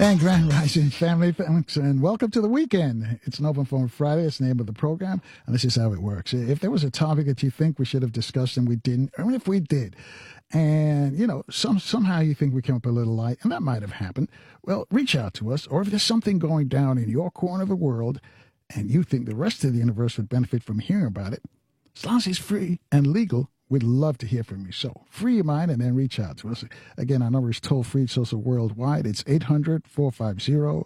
And Grand Rising family, thanks, and welcome to the weekend. It's an Open Forum Friday. It's the name of the program, and this is how it works. If there was a topic that you think we should have discussed and we didn't, or if we did, and somehow you think we came up a little light, and that might have happened, well, reach out to us. Or if there's something going down in your corner of the world, and you think the rest of the universe would benefit from hearing about it, as long as it's free and legal, we'd love to hear from you. So free your mind and then reach out to us. Again, our number is toll-free. It's also worldwide. It's 800-450-7876.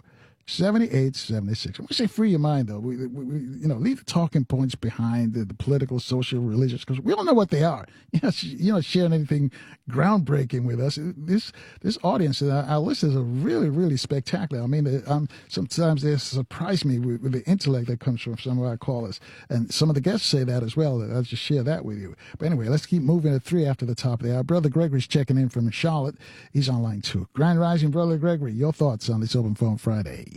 When we say free your mind, though, we leave the talking points behind, the political, social, religious, because we don't know what they are. Sharing anything groundbreaking with us. This audience, our listeners are really, really spectacular. I mean, sometimes they surprise me with the intellect that comes from some of our callers. And some of the guests say that as well. I'll just share that with you. But anyway, let's keep moving at 3 after the top of the hour. Brother Gregory's checking in from Charlotte. He's on line 2. Grand Rising, Brother Gregory, your thoughts on this Open Phone Friday?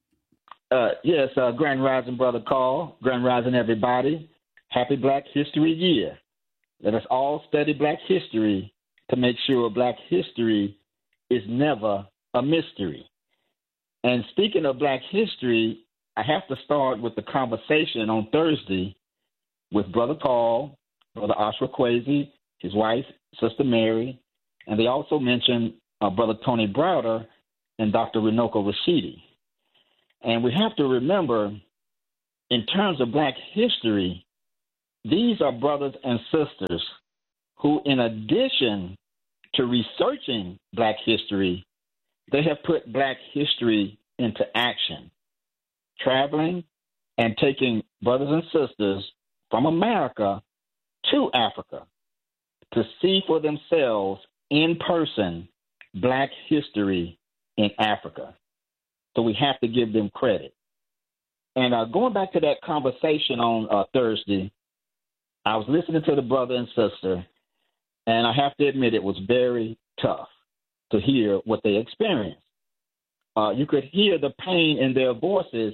Yes, Grand Rising, Brother Carl. Grand Rising, everybody. Happy Black History Year. Let us all study Black history to make sure Black history is never a mystery. And speaking of Black history, I have to start with the conversation on Thursday with Brother Carl, Brother Oscar Kwesi, his wife, Sister Mary, and they also mentioned Brother Tony Browder and Dr. Runoko Rashidi. And we have to remember, in terms of Black history, these are brothers and sisters who, in addition to researching Black history, they have put Black history into action, traveling and taking brothers and sisters from America to Africa to see for themselves in person Black history in Africa. So we have to give them credit. And going back to that conversation on Thursday, I was listening to the brother and sister, and I have to admit it was very tough to hear what they experienced. You could hear the pain in their voices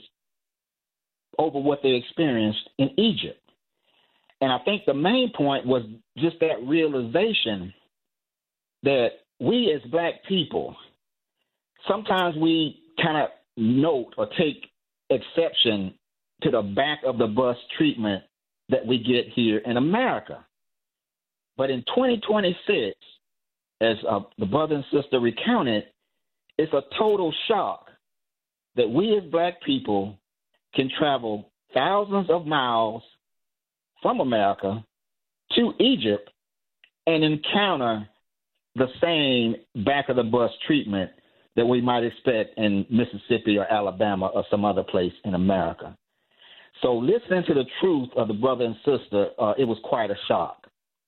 over what they experienced in Egypt. And I think the main point was just that realization that we as Black people, sometimes we kind of note or take exception to the back of the bus treatment that we get here in America. But in 2026, as the brother and sister recounted, it's a total shock that we as Black people can travel thousands of miles from America to Egypt and encounter the same back of the bus treatment that we might expect in Mississippi or Alabama or some other place in America. So listening to the truth of the brother and sister, it was quite a shock.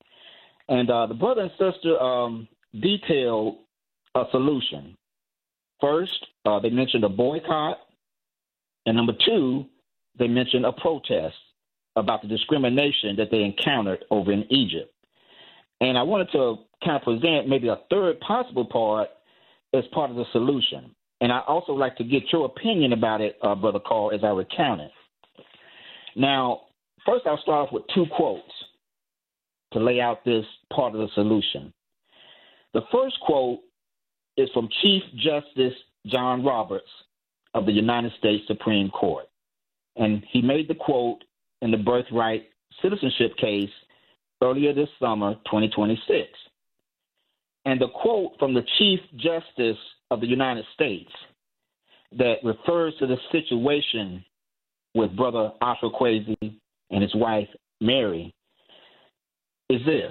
And the brother and sister detailed a solution. First, they mentioned a boycott. And number 2, they mentioned a protest about the discrimination that they encountered over in Egypt. And I wanted to kind of present maybe a third possible part as part of the solution. And I also like to get your opinion about it, Brother Carl, as I recount it. Now, first I'll start off with 2 quotes to lay out this part of the solution. The first quote is from Chief Justice John Roberts of the United States Supreme Court. And he made the quote in the birthright citizenship case earlier this summer, 2026. And the quote from the Chief Justice of the United States that refers to the situation with Brother Oscar Kwesi and his wife, Mary, is this: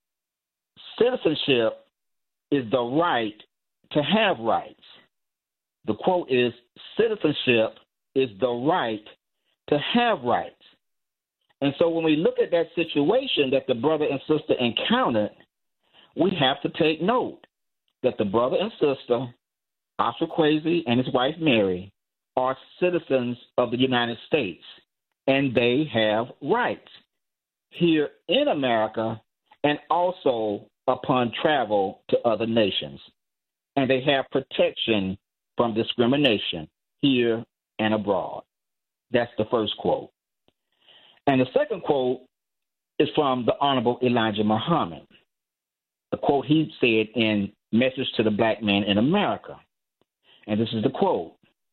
citizenship is the right to have rights. The quote is, citizenship is the right to have rights. And so when we look at that situation that the brother and sister encountered, we have to take note that the brother and sister, Oscar Kwesi and his wife Mary, are citizens of the United States, and they have rights here in America and also upon travel to other nations. And they have protection from discrimination here and abroad. That's the first quote. And the second quote is from the Honorable Elijah Muhammad. The quote he said in Message to the Black Man in America. And this is the quote: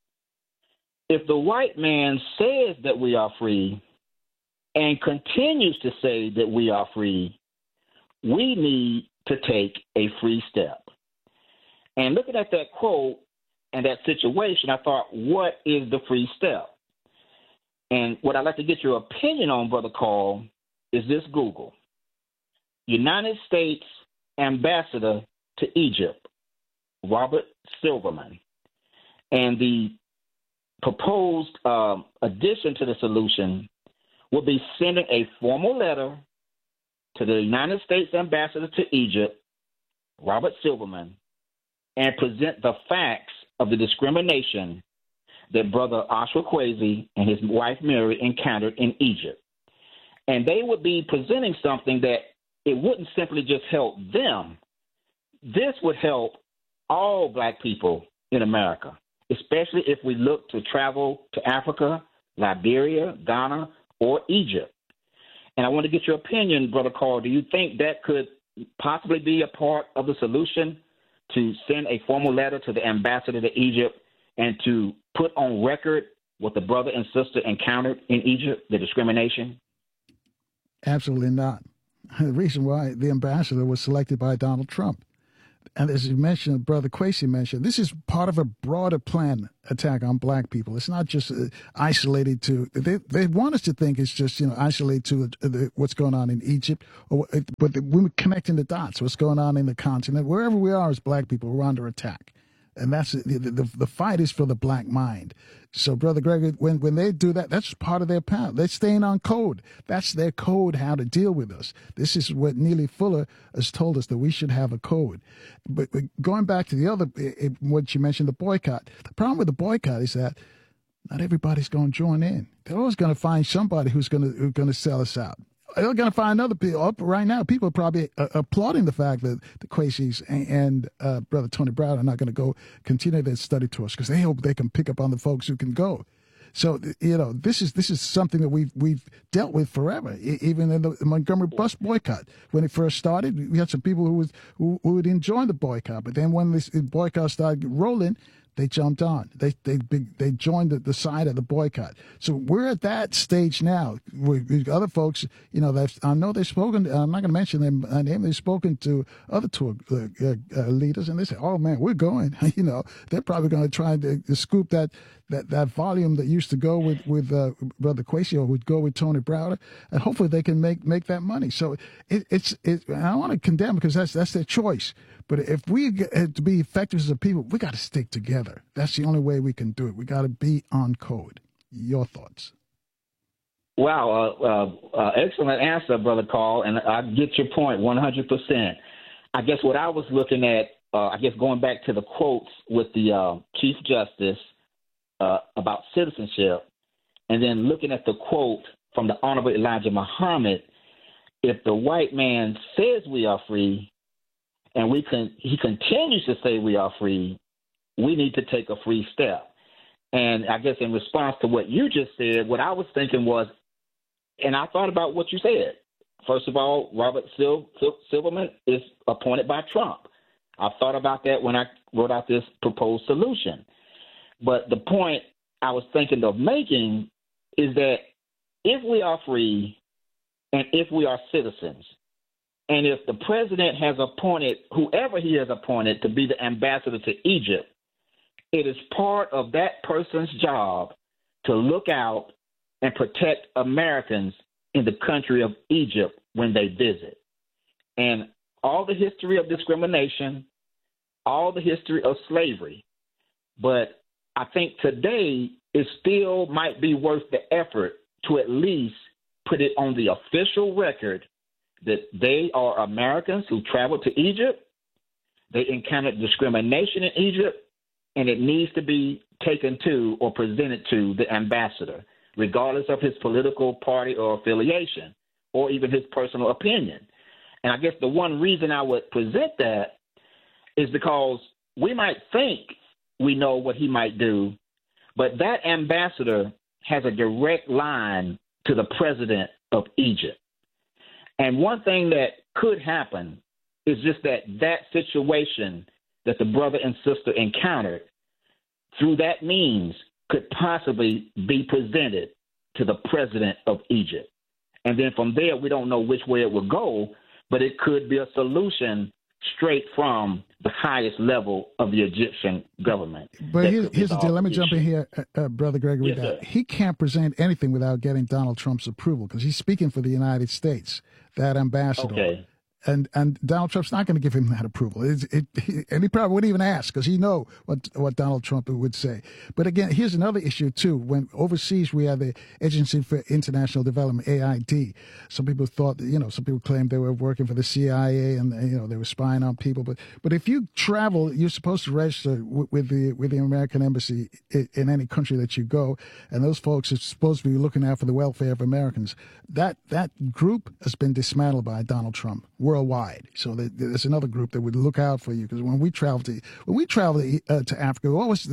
"If the white man says that we are free and continues to say that we are free, we need to take a free step." And looking at that quote and that situation, I thought, what is the free step? And what I'd like to get your opinion on, Brother Carl, is this Google: United States Ambassador to Egypt, Robert Silverman. And the proposed addition to the solution will be sending a formal letter to the United States Ambassador to Egypt, Robert Silverman, and present the facts of the discrimination that Brother Oscar Kwesi and his wife Mary encountered in Egypt. And they would be presenting something that it wouldn't simply just help them. This would help all black people in America, especially if we look to travel to Africa, Liberia, Ghana, or Egypt. And I want to get your opinion, Brother Carl. Do you think that could possibly be a part of the solution, to send a formal letter to the ambassador to Egypt and to put on record what the brother and sister encountered in Egypt, the discrimination? Absolutely not. The reason why the ambassador was selected by Donald Trump. And as you mentioned, Brother Kwesi mentioned, this is part of a broader plan attack on black people. It's not just isolated to, they want us to think it's just, isolated to what's going on in Egypt, but we're connecting the dots, what's going on in the continent. Wherever we are as black people, we're under attack. And that's the fight is for the black mind. So, Brother Gregory, when they do that, that's part of their plan. They're staying on code. That's their code, how to deal with us. This is what Neely Fuller has told us, that we should have a code. But going back to the other, what you mentioned, the boycott. The problem with the boycott is that not everybody's going to join in. They're always going to find somebody who's going to sell us out. They're going to find other people. Up right now, people are probably applauding the fact that the Kwesis and Brother Tony Brown are not going to go continue their study tours because they hope they can pick up on the folks who can go. So, this is something that we've dealt with forever. Even in the Montgomery bus boycott, when it first started, we had some people who would enjoy the boycott, but then when this boycott started rolling, they jumped on. They joined the side of the boycott. So we're at that stage now. Other folks, I know they've spoken. I'm not going to mention their name. They've spoken to other tour leaders, and they say, "Oh man, we're going." They're probably going to try to scoop that volume that used to go with Brother Kwesi, or would go with Tony Browder, and hopefully they can make that money. So it's I don't want to condemn, because that's their choice. But if we get to be effective as a people, we got to stick together. That's the only way we can do it. We got to be on code. Your thoughts? Wow, excellent answer, Brother Carl, and I get your point 100%. I guess what I was looking at, going back to the quotes with the Chief Justice about citizenship, and then looking at the quote from the Honorable Elijah Muhammad: "If the white man says we are free, and he continues to say we are free, we need to take a free step." And I guess in response to what you just said, what I was thinking was, and I thought about what you said. First of all, Robert Silverman is appointed by Trump. I thought about that when I wrote out this proposed solution. But the point I was thinking of making is that if we are free and if we are citizens, and if the president has appointed whoever he has appointed to be the ambassador to Egypt, it is part of that person's job to look out and protect Americans in the country of Egypt when they visit. And all the history of discrimination, all the history of slavery. But I think today it still might be worth the effort to at least put it on the official record that they are Americans who traveled to Egypt, they encountered discrimination in Egypt, and it needs to be taken to or presented to the ambassador, regardless of his political party or affiliation, or even his personal opinion. And I guess the one reason I would present that is because we might think we know what he might do, but that ambassador has a direct line to the president of Egypt. And one thing that could happen is just that situation that the brother and sister encountered through that means could possibly be presented to the president of Egypt. And then from there, we don't know which way it will go, but it could be a solution straight from the highest level of the Egyptian government. But here's the deal. Let me jump in here, Brother Gregory. Yes, he can't present anything without getting Donald Trump's approval because he's speaking for the United States, that ambassador. Okay. And Donald Trump's not going to give him that approval. And he probably wouldn't even ask because he know what Donald Trump would say. But again, here's another issue too. When overseas we have the Agency for International Development, AID. Some people thought, some people claimed they were working for the CIA and they were spying on people. But if you travel, you're supposed to register with the American embassy in any country that you go, and those folks are supposed to be looking out for the welfare of Americans. That group has been dismantled by Donald Trump worldwide. So there's another group that would look out for you because when we travel to Africa, always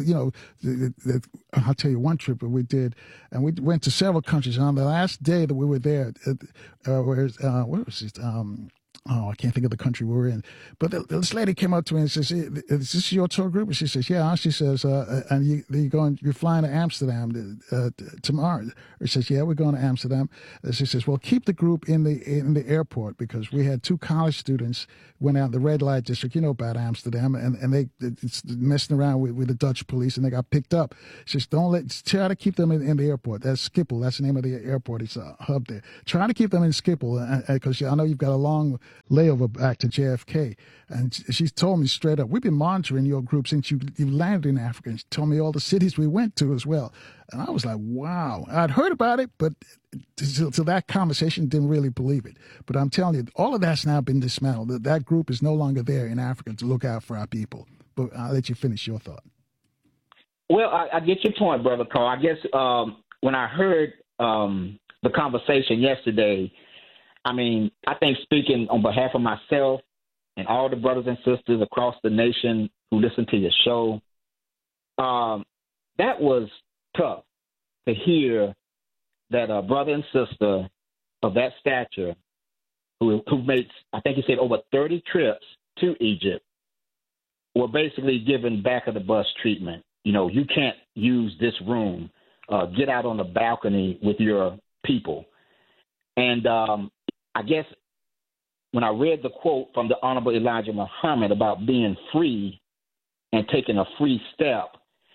I'll tell you one trip that we did, and we went to several countries. And on the last day that we were there, where was it? I can't think of the country we were in. But this lady came up to me and says, "Is this your tour group?" And she says, "Yeah." She says, "And you're flying to Amsterdam tomorrow?" She says, "Yeah, we're going to Amsterdam." And she says, "Well, keep the group in the airport because we had two college students went out in the red light district. You know about Amsterdam, and it's messing around with the Dutch police, and they got picked up." She says, try to keep them in the airport. That's Schiphol. That's the name of the airport. It's a hub there. Try to keep them in Schiphol because I know you've got a long layover back to JFK. And she's told me straight up, we've been monitoring your group since you landed in Africa. And she told me all the cities we went to as well. And I was like, wow. I'd heard about it, but to that conversation, didn't really believe it. But I'm telling you, all of that's now been dismantled. That group is no longer there in Africa to look out for our people. But I'll let you finish your thought. Well, I get your point, Brother Carl. I guess when I heard the conversation yesterday, I think speaking on behalf of myself and all the brothers and sisters across the nation who listen to your show, that was tough to hear that a brother and sister of that stature who makes, I think he said, over 30 trips to Egypt were basically given back-of-the-bus treatment. You can't use this room. Get out on the balcony with your people. And I guess when I read the quote from the Honorable Elijah Muhammad about being free and taking a free step,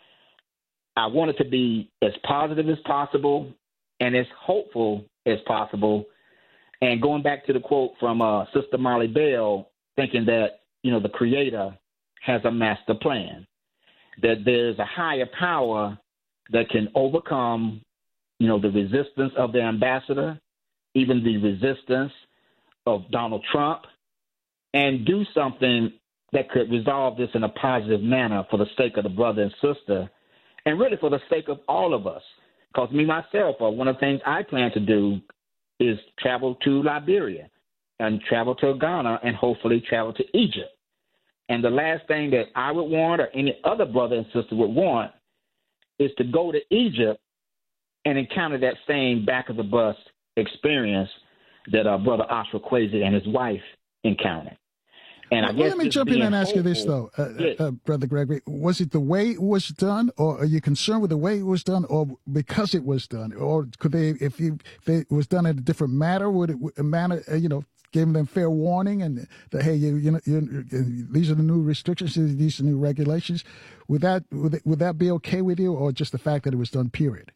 I wanted to be as positive as possible and as hopeful as possible. And going back to the quote from Sister Molly Bell, thinking that, the Creator has a master plan, that there's a higher power that can overcome, the resistance of the ambassador, even the resistance of Donald Trump, and do something that could resolve this in a positive manner for the sake of the brother and sister, and really for the sake of all of us. Because me, myself, one of the things I plan to do is travel to Liberia and travel to Ghana and hopefully travel to Egypt. And the last thing that I would want or any other brother and sister would want is to go to Egypt and encounter that same back-of-the-bus experience that Brother Oscar Kwesi and his wife encountered. And I guess let me jump in and ask you this, though, Brother Gregory. Was it the way it was done, or are you concerned with the way it was done, or because it was done? Or could they, if it was done in a different manner, would it giving them fair warning and that, hey, these are the new restrictions, these are the new regulations? Would that be okay with you, or just the fact that it was done, period?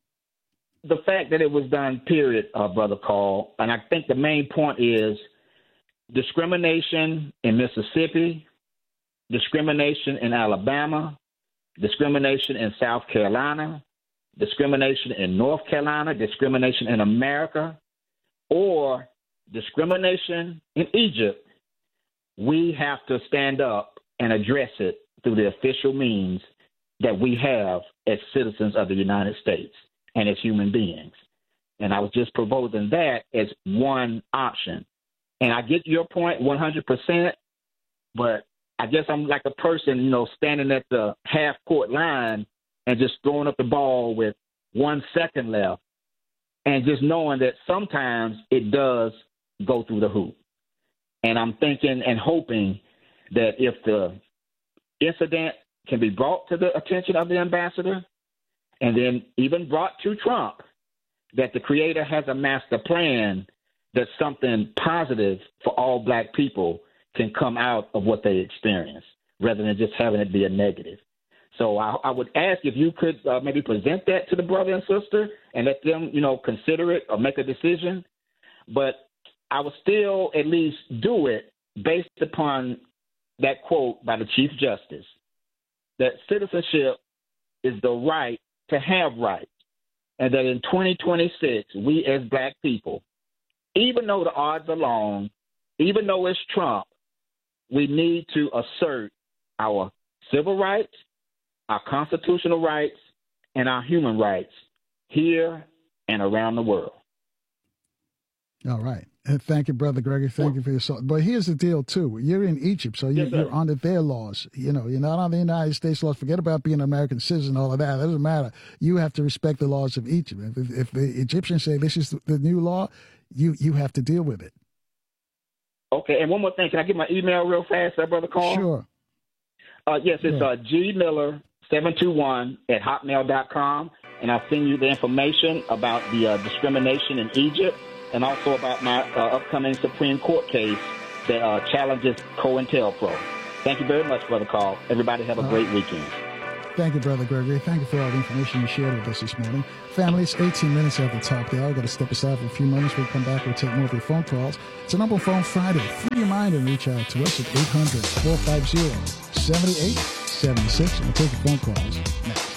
The fact that it was done, period, Brother Carl. And I think the main point is discrimination in Mississippi, discrimination in Alabama, discrimination in South Carolina, discrimination in North Carolina, discrimination in America, or discrimination in Egypt. We have to stand up and address it through the official means that we have as citizens of the United States and as human beings. And I was just proposing that as one option. And I get your point 100%, but I guess I'm like a person, standing at the half-court line and just throwing up the ball with 1 second left and just knowing that sometimes it does go through the hoop. And I'm thinking and hoping that if the incident can be brought to the attention of the ambassador and then even brought to Trump, that the Creator has a master plan, that something positive for all black people can come out of what they experience, rather than just having it be a negative. So I would ask if you could maybe present that to the brother and sister and let them, consider it or make a decision. But I would still at least do it based upon that quote by the Chief Justice, that citizenship is the right to have rights, and that in 2026, we as black people, even though the odds are long, even though it's Trump, we need to assert our civil rights, our constitutional rights, and our human rights here and around the world. All right. Thank you, Brother Gregory. Thank you for your thought. But here's the deal, too. You're in Egypt, so you're under their laws. You're not on the United States laws. Forget about being an American citizen, all of that. That doesn't matter. You have to respect the laws of Egypt. If the Egyptians say this is the new law, you have to deal with it. Okay, and one more thing. Can I get my email real fast, Brother Carl? Sure. Yes, it's gmiller721@hotmail.com, and I'll send you the information about the discrimination in Egypt, and also about my upcoming Supreme Court case that challenges COINTELPRO. Thank you very much, Brother Carl. Everybody have a great weekend. Thank you, Brother Gregory. Thank you for all the information you shared with us this morning. Family, it's 18 minutes after the top of the hour. I've got to step aside for a few moments. We'll come back. We'll take more of your phone calls. It's an Open Phone Friday. Free your mind and reach out to us at 800-450-7876. And we'll take your phone calls next.